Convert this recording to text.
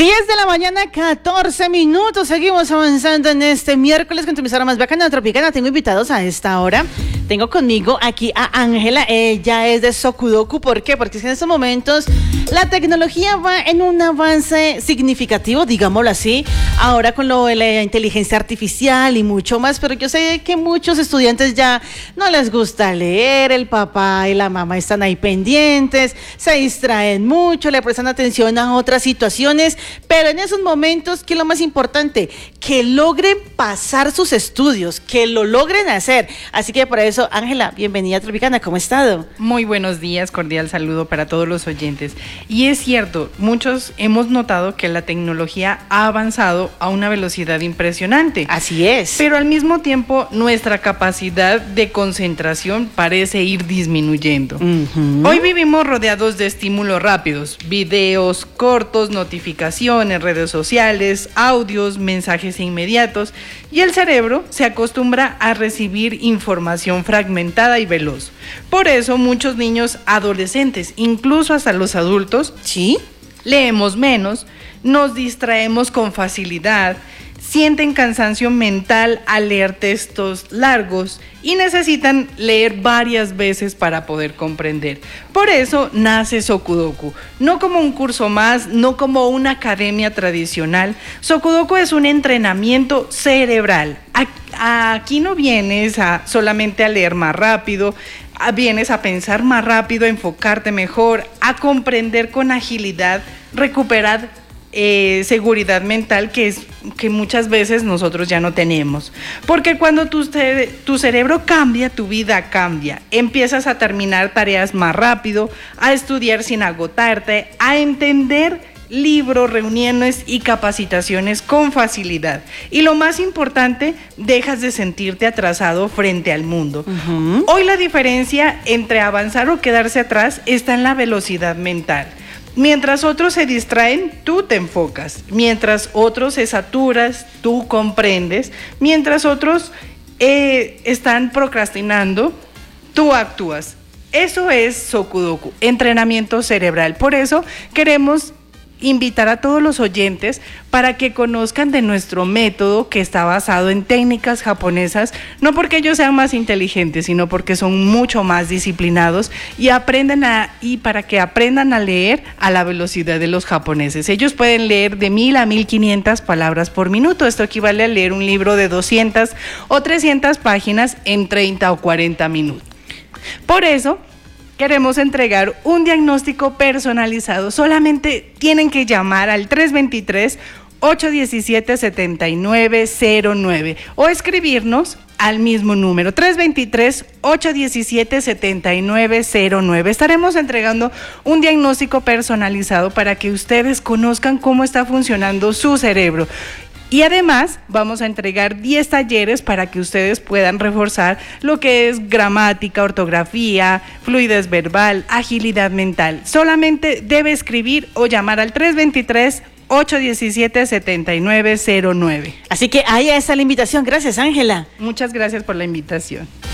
10 de la mañana, 14 minutos. Seguimos avanzando en este miércoles con tu emisora más bacana, Tropicana. Tengo invitados a esta hora. Tengo conmigo aquí a Ángela. Ella es de Sokudoku. ¿Por qué? Porque en estos momentos la tecnología va en un avance significativo, digámoslo así. Ahora con lo de la inteligencia artificial y mucho más. Pero yo sé que muchos estudiantes ya no les gusta leer. El papá y la mamá están ahí pendientes. Se distraen mucho, le prestan atención a otras situaciones. Pero en esos momentos, ¿qué es lo más importante? Que logren pasar sus estudios, que lo logren hacer. Así que por eso, Ángela, bienvenida a Tropicana, ¿cómo ha estado? Muy buenos días, cordial saludo para todos los oyentes. Y es cierto, muchos hemos notado que la tecnología ha avanzado a una velocidad impresionante. Así es. Pero al mismo tiempo, nuestra capacidad de concentración parece ir disminuyendo. Hoy vivimos rodeados de estímulos rápidos, videos cortos, notificaciones, redes sociales, audios, mensajes inmediatos, y el cerebro se acostumbra a recibir información fragmentada y veloz. Por eso muchos niños, adolescentes, incluso hasta los adultos, ¿sí?, leemos menos, nos distraemos con facilidad, sienten cansancio mental al leer textos largos y necesitan leer varias veces para poder comprender. Por eso nace Sokudoku, no como un curso más, no como una academia tradicional. Sokudoku es un entrenamiento cerebral. Aquí no vienes solamente a leer más rápido, vienes a pensar más rápido, a enfocarte mejor, a comprender con agilidad, recuperar seguridad mental que muchas veces nosotros ya no tenemos, porque cuando tu cerebro cambia, tu vida cambia, empiezas a terminar tareas más rápido, a estudiar sin agotarte, a entender libros, reuniones y capacitaciones con facilidad, y lo más importante, dejas de sentirte atrasado frente al mundo. Hoy la diferencia entre avanzar o quedarse atrás está en la velocidad mental. Mientras otros se distraen, tú te enfocas. Mientras otros se saturas, tú comprendes. Mientras otros están procrastinando, tú actúas. Eso es Sokudoku, entrenamiento cerebral. Por eso queremos invitar a todos los oyentes para que conozcan de nuestro método, que está basado en técnicas japonesas, no porque ellos sean más inteligentes, sino porque son mucho más disciplinados y para que aprendan a leer a la velocidad de los japoneses. Ellos pueden leer de 1000 a 1500 palabras por minuto. Esto equivale a leer un libro de 200 o 300 páginas en 30 o 40 minutos. Por eso queremos entregar un diagnóstico personalizado. Solamente tienen que llamar al 323-817-7909 o escribirnos al mismo número, 323-817-7909. Estaremos entregando un diagnóstico personalizado para que ustedes conozcan cómo está funcionando su cerebro. Y además vamos a entregar 10 talleres para que ustedes puedan reforzar lo que es gramática, ortografía, fluidez verbal, agilidad mental. Solamente debe escribir o llamar al 323-817-7909. Así que ahí está la invitación. Gracias, Ángela. Muchas gracias por la invitación.